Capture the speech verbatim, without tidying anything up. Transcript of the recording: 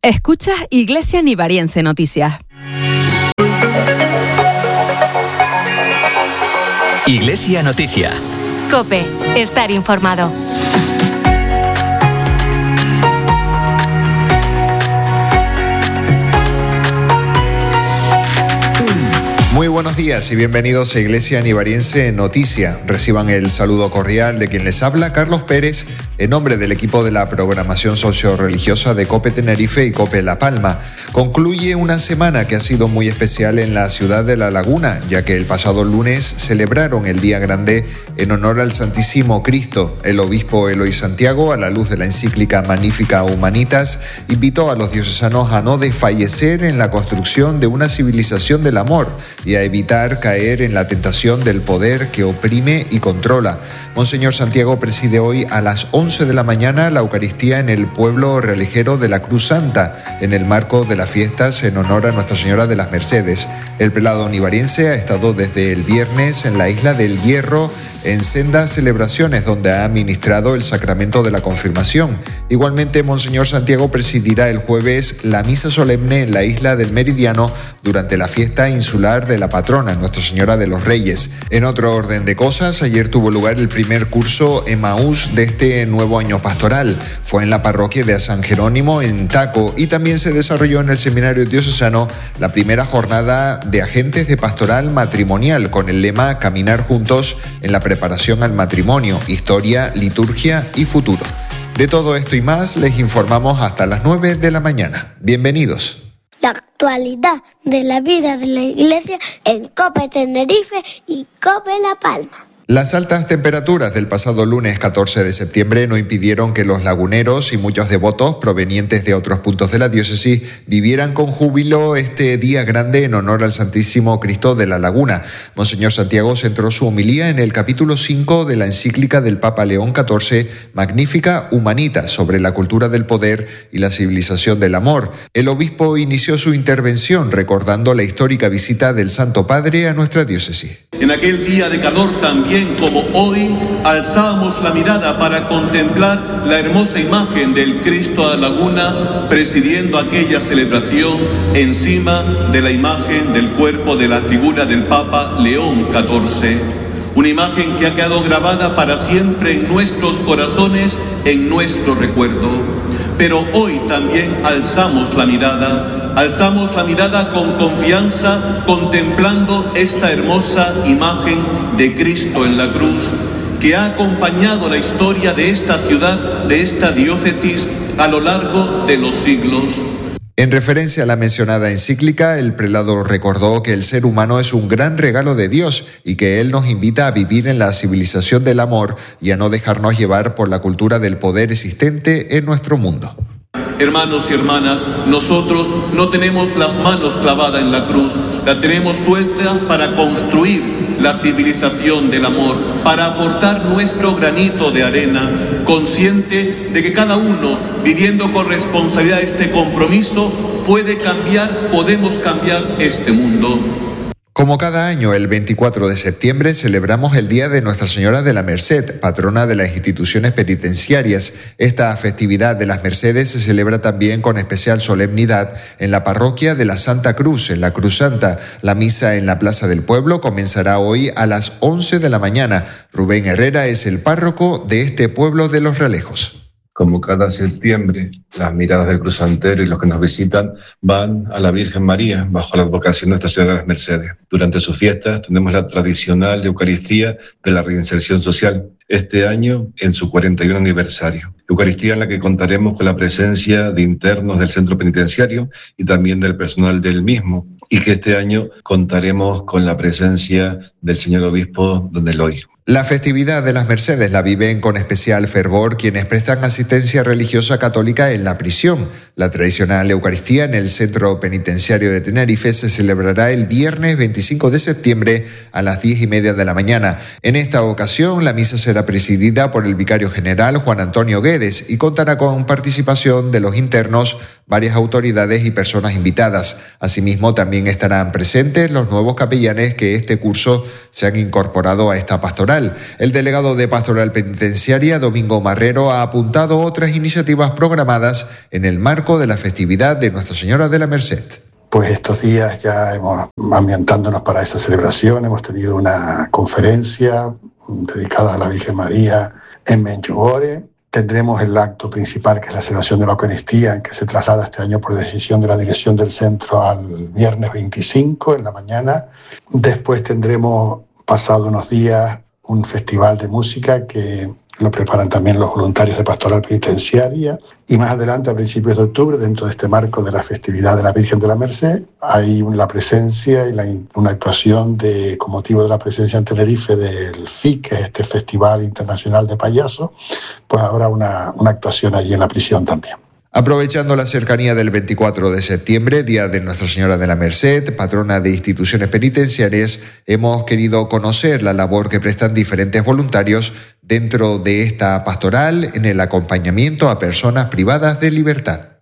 Escuchas Iglesia Nivariense Noticias. Iglesia Noticia. COPE. Estar informado. Muy buenos días y bienvenidos a Iglesia Nivariense Noticia. Reciban el saludo cordial de quien les habla, Carlos Pérez, en nombre del equipo de la programación socio-religiosa de COPE Tenerife y COPE La Palma. Concluye una semana que ha sido muy especial en la ciudad de La Laguna, ya que el pasado lunes celebraron el Día Grande en honor al Santísimo Cristo. El obispo Eloy Santiago, a la luz de la encíclica Magnificat Humanitas, invitó a los diocesanos a no desfallecer en la construcción de una civilización del amor y a evitar caer en la tentación del poder que oprime y controla. Monseñor Santiago preside hoy a las once de la mañana la Eucaristía en el pueblo religero de la Cruz Santa, en el marco de las fiestas en honor a Nuestra Señora de las Mercedes. El prelado nivariense ha estado desde el viernes en la isla del Hierro en sendas celebraciones donde ha administrado el sacramento de la confirmación. Igualmente, Monseñor Santiago presidirá el jueves la misa solemne en la isla del Meridiano durante la fiesta insular de la patrona, Nuestra Señora de los Reyes. En otro orden de cosas, ayer tuvo lugar el primer curso Emaús de este nuevo año pastoral. Fue en la parroquia de San Jerónimo, en Taco, y también se desarrolló en el seminario diocesano la primera jornada de agentes de pastoral matrimonial con el lema Caminar juntos en la preparación al matrimonio, historia, liturgia y futuro. De todo esto y más les informamos hasta las nueve de la mañana. Bienvenidos. La actualidad de la vida de la Iglesia en COPE Tenerife y COPE La Palma. Las altas temperaturas del pasado lunes catorce de septiembre no impidieron que los laguneros y muchos devotos provenientes de otros puntos de la diócesis vivieran con júbilo este día grande en honor al Santísimo Cristo de la Laguna. Monseñor Santiago centró su homilía en el capítulo cinco de la encíclica del Papa León catorce, Magnificat Humanitas, sobre la cultura del poder y la civilización del amor. El obispo inició su intervención recordando la histórica visita del Santo Padre a nuestra diócesis. En aquel día de calor también como hoy, alzábamos la mirada para contemplar la hermosa imagen del Cristo de la Laguna presidiendo aquella celebración encima de la imagen del cuerpo de la figura del Papa León catorce. Una imagen que ha quedado grabada para siempre en nuestros corazones, en nuestro recuerdo. Pero hoy también alzamos la mirada Alzamos la mirada con confianza contemplando esta hermosa imagen de Cristo en la cruz que ha acompañado la historia de esta ciudad, de esta diócesis a lo largo de los siglos. En referencia a la mencionada encíclica, el prelado recordó que el ser humano es un gran regalo de Dios y que Él nos invita a vivir en la civilización del amor y a no dejarnos llevar por la cultura del poder existente en nuestro mundo. Hermanos y hermanas, nosotros no tenemos las manos clavadas en la cruz, la tenemos suelta para construir la civilización del amor, para aportar nuestro granito de arena, consciente de que cada uno, viviendo con responsabilidad este compromiso, puede cambiar, podemos cambiar este mundo. Como cada año, el veinticuatro de septiembre celebramos el Día de Nuestra Señora de la Merced, patrona de las instituciones penitenciarias. Esta festividad de las Mercedes se celebra también con especial solemnidad en la parroquia de la Santa Cruz, en la Cruz Santa. La misa en la Plaza del Pueblo comenzará hoy a las once de la mañana. Rubén Herrera es el párroco de este pueblo de Los Realejos. Como cada septiembre, las miradas del cruzantero y los que nos visitan van a la Virgen María bajo la advocación de Nuestra Señora de las Mercedes. Durante sus fiestas tenemos la tradicional Eucaristía de la reinserción social, este año en su cuarenta y uno aniversario. Eucaristía en la que contaremos con la presencia de internos del centro penitenciario y también del personal del mismo, y que este año contaremos con la presencia del señor obispo Don Eloy. La festividad de las Mercedes la viven con especial fervor quienes prestan asistencia religiosa católica en la prisión. La tradicional Eucaristía en el Centro Penitenciario de Tenerife se celebrará el viernes veinticinco de septiembre a las diez y media de la mañana. En esta ocasión, la misa será presidida por el vicario general Juan Antonio Guedes y contará con participación de los internos, varias autoridades y personas invitadas. Asimismo, también estarán presentes los nuevos capellanes que este curso se han incorporado a esta pastoral. El delegado de Pastoral Penitenciaria, Domingo Marrero, ha apuntado otras iniciativas programadas en el marco marco de la festividad de Nuestra Señora de la Merced. Pues estos días ya hemos, ambientándonos para esa celebración, hemos tenido una conferencia dedicada a la Virgen María en Medjugorje. Tendremos el acto principal, que es la celebración de la Eucaristía, en que se traslada este año por decisión de la dirección del centro al viernes veinticinco en la mañana. Después tendremos, pasado unos días, un festival de música que lo preparan también los voluntarios de Pastoral Penitenciaria. Y más adelante, a principios de octubre, dentro de este marco de la festividad de la Virgen de la Merced, hay la presencia y la, una actuación de, con motivo de la presencia en Tenerife del F I, que es este Festival Internacional de Payasos, pues habrá una, una actuación allí en la prisión también. Aprovechando la cercanía del veinticuatro de septiembre, Día de Nuestra Señora de la Merced, patrona de instituciones penitenciarias, hemos querido conocer la labor que prestan diferentes voluntarios dentro de esta pastoral en el acompañamiento a personas privadas de libertad.